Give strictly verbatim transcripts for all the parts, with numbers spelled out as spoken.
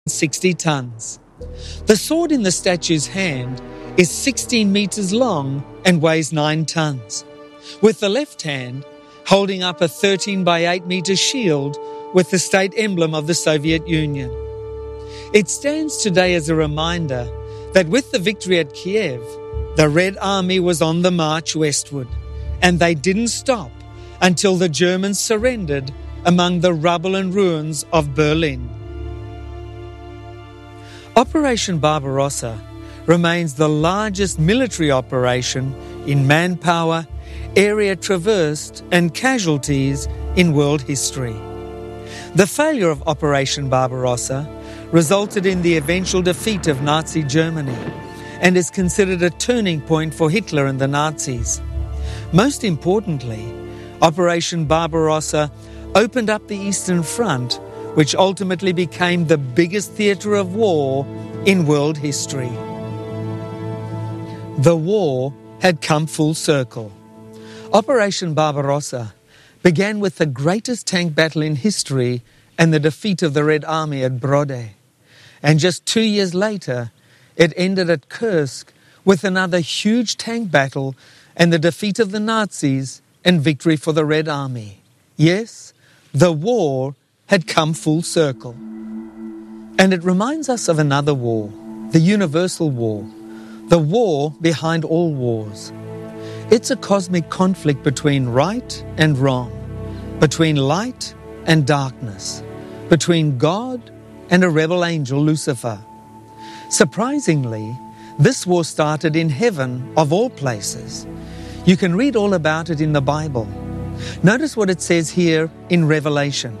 sixty tons. The sword in the statue's hand is sixteen meters long and weighs nine tons, with the left hand holding up a thirteen by eight meter shield with the state emblem of the Soviet Union. It stands today as a reminder that with the victory at Kiev, the Red Army was on the march westward, and they didn't stop until the Germans surrendered among the rubble and ruins of Berlin. Operation Barbarossa remains the largest military operation in manpower, area traversed, and casualties in world history. The failure of Operation Barbarossa resulted in the eventual defeat of Nazi Germany and is considered a turning point for Hitler and the Nazis. Most importantly, Operation Barbarossa opened up the Eastern Front, which ultimately became the biggest theatre of war in world history. The war had come full circle. Operation Barbarossa began with the greatest tank battle in history and the defeat of the Red Army at Brody. And just two years later, it ended at Kursk with another huge tank battle and the defeat of the Nazis and victory for the Red Army. Yes, the war had come full circle. And it reminds us of another war, the Universal War, the war behind all wars. It's a cosmic conflict between right and wrong, between light and darkness, between God and a rebel angel, Lucifer. Surprisingly, this war started in heaven, of all places. You can read all about it in the Bible. Notice what it says here in Revelation.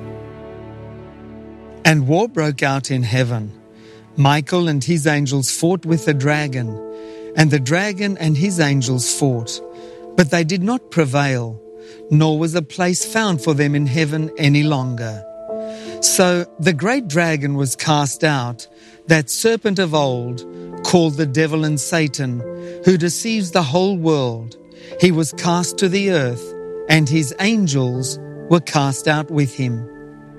And war broke out in heaven. Michael and his angels fought with the dragon, and the dragon and his angels fought, but they did not prevail, nor was a place found for them in heaven any longer. So the great dragon was cast out, that serpent of old, called the devil and Satan, who deceives the whole world. He was cast to the earth, and his angels were cast out with him.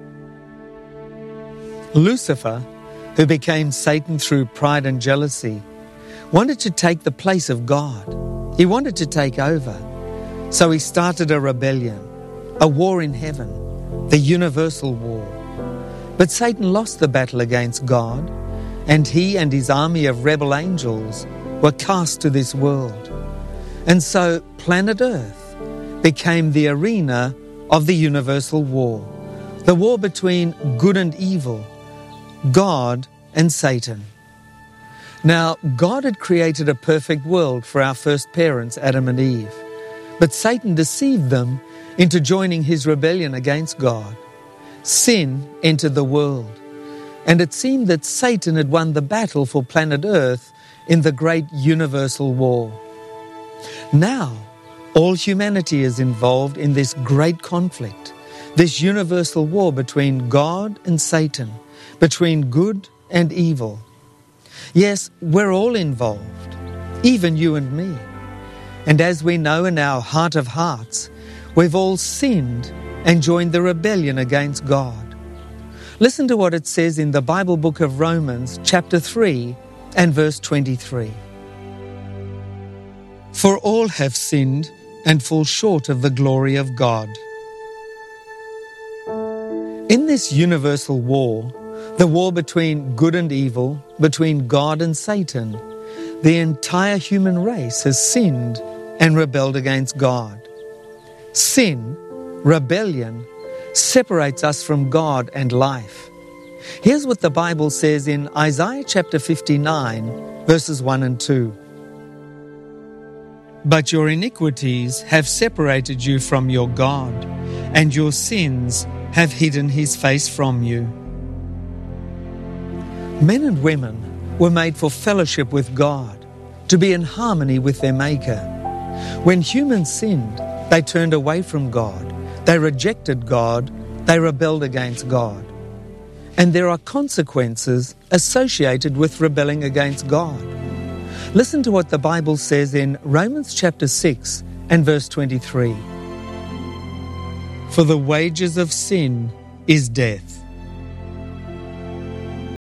Lucifer, who became Satan through pride and jealousy, wanted to take the place of God. He wanted to take over. So he started a rebellion, a war in heaven, the universal war. But Satan lost the battle against God, and he and his army of rebel angels were cast to this world. And so planet Earth became the arena of the universal war, the war between good and evil, God and Satan. Now, God had created a perfect world for our first parents, Adam and Eve. But Satan deceived them into joining his rebellion against God. Sin entered the world, and it seemed that Satan had won the battle for planet Earth in the great universal war. Now, all humanity is involved in this great conflict, this universal war between God and Satan, between good and evil. Yes, we're all involved, even you and me. And as we know in our heart of hearts, we've all sinned and joined the rebellion against God. Listen to what it says in the Bible book of Romans, chapter three and verse twenty-three. For all have sinned and fall short of the glory of God. In this universal war, the war between good and evil, between God and Satan, the entire human race has sinned and rebelled against God. Sin, rebellion, separates us from God and life. Here's what the Bible says in Isaiah chapter fifty-nine, verses one and two. But your iniquities have separated you from your God, and your sins have hidden his face from you. Men and women were made for fellowship with God, to be in harmony with their Maker. When humans sinned, they turned away from God. They rejected God. They rebelled against God. And there are consequences associated with rebelling against God. Listen to what the Bible says in Romans chapter six and verse twenty-three. For the wages of sin is death,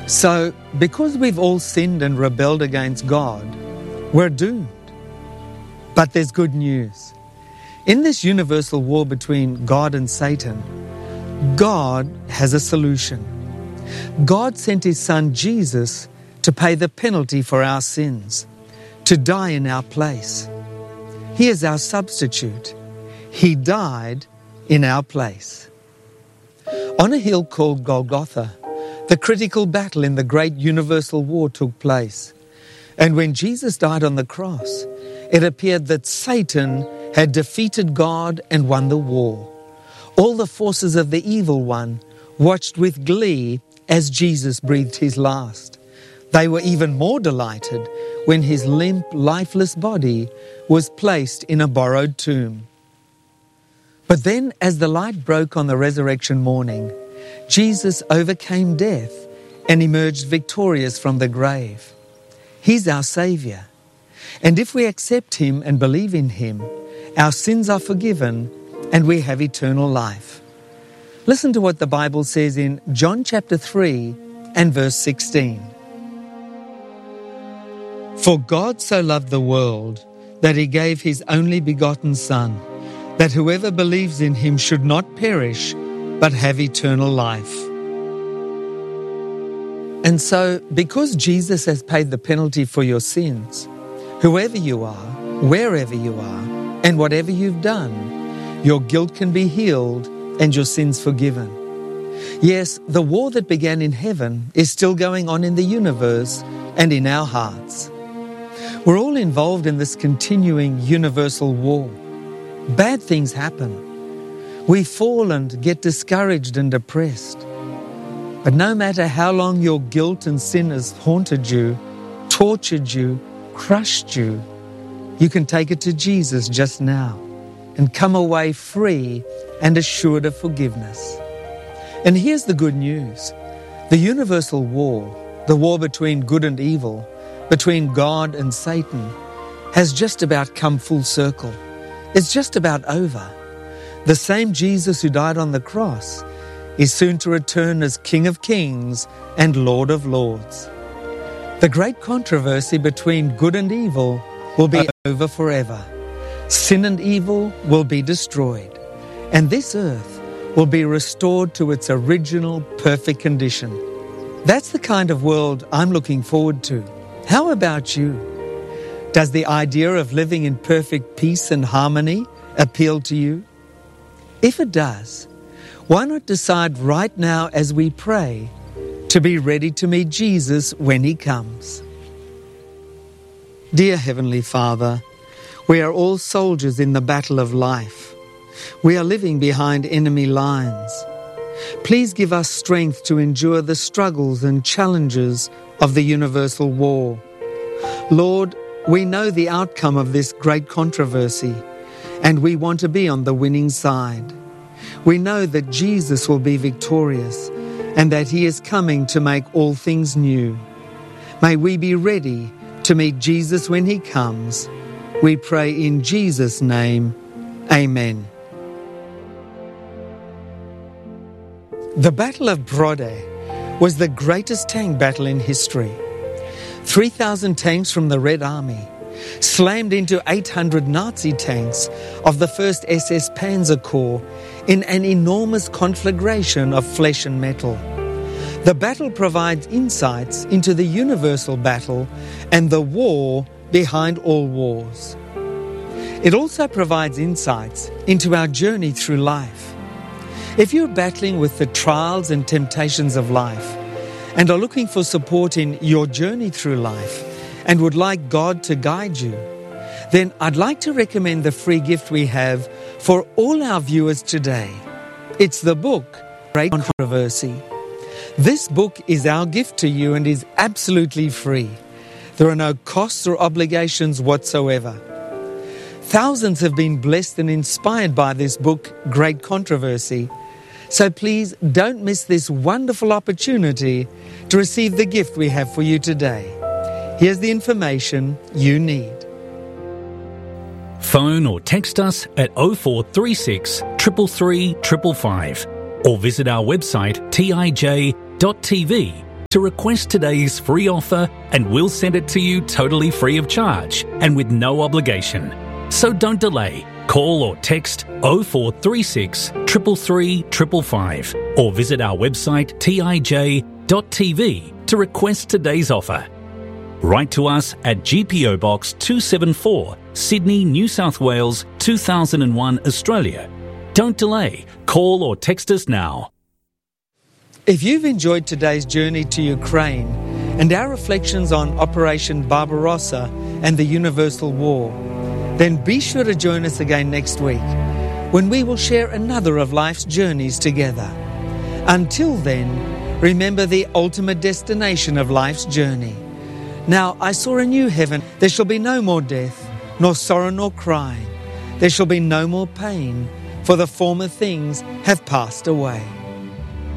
So, because we've all sinned and rebelled against God, we're doomed. But there's good news. In this universal war between God and Satan, God has a solution. God sent His Son Jesus to pay the penalty for our sins, to die in our place. He is our substitute. He died in our place. On a hill called Golgotha, the critical battle in the great universal war took place. And when Jesus died on the cross, it appeared that Satan had defeated God and won the war. All the forces of the evil one watched with glee as Jesus breathed his last. They were even more delighted when his limp, lifeless body was placed in a borrowed tomb. But then, as the light broke on the resurrection morning, Jesus overcame death and emerged victorious from the grave. He's our Saviour. And if we accept Him and believe in Him, our sins are forgiven and we have eternal life. Listen to what the Bible says in John chapter three and verse sixteen. For God so loved the world that He gave His only begotten Son, that whoever believes in Him should not perish, but have eternal life. And so, because Jesus has paid the penalty for your sins, whoever you are, wherever you are, and whatever you've done, your guilt can be healed and your sins forgiven. Yes, the war that began in heaven is still going on in the universe and in our hearts. We're all involved in this continuing universal war. Bad things happen. We fall and get discouraged and depressed. But no matter how long your guilt and sin has haunted you, tortured you, crushed you, you can take it to Jesus just now and come away free and assured of forgiveness. And here's the good news. The universal war, the war between good and evil, between God and Satan, has just about come full circle. It's just about over. The same Jesus who died on the cross is soon to return as King of Kings and Lord of Lords. The great controversy between good and evil will be over forever. Sin and evil will be destroyed, and this earth will be restored to its original perfect condition. That's the kind of world I'm looking forward to. How about you? Does the idea of living in perfect peace and harmony appeal to you? If it does, why not decide right now as we pray to be ready to meet Jesus when He comes? Dear Heavenly Father, we are all soldiers in the battle of life. We are living behind enemy lines. Please give us strength to endure the struggles and challenges of the universal war. Lord, we know the outcome of this great controversy, and we want to be on the winning side. We know that Jesus will be victorious and that He is coming to make all things new. May we be ready to meet Jesus when He comes. We pray in Jesus' name. Amen. The Battle of Brode was the greatest tank battle in history. three thousand tanks from the Red Army slammed into eight hundred Nazi tanks of the first S S Panzer Corps in an enormous conflagration of flesh and metal. The battle provides insights into the universal battle and the war behind all wars. It also provides insights into our journey through life. If you're battling with the trials and temptations of life and are looking for support in your journey through life and would like God to guide you, then I'd like to recommend the free gift we have for all our viewers today. It's the book, Great Controversy. This book is our gift to you and is absolutely free. There are no costs or obligations whatsoever. Thousands have been blessed and inspired by this book, Great Controversy. So please don't miss this wonderful opportunity to receive the gift we have for you today. Here's the information you need. Phone or text us at oh four three six, three three three, five five or visit our website t i j dot t v to request today's free offer and we'll send it to you totally free of charge and with no obligation. So don't delay. Call or text oh four three six, three three three five five or visit our website t i j dot t v to request today's offer. Write to us at G P O Box two seven four, Sydney, New South Wales, two thousand one, Australia. Don't delay. Call or text us now. If you've enjoyed today's journey to Ukraine and our reflections on Operation Barbarossa and the Universal War, then be sure to join us again next week when we will share another of life's journeys together. Until then, remember the ultimate destination of life's journey. Now I saw a new heaven. There shall be no more death, nor sorrow nor crying. There shall be no more pain, for the former things have passed away.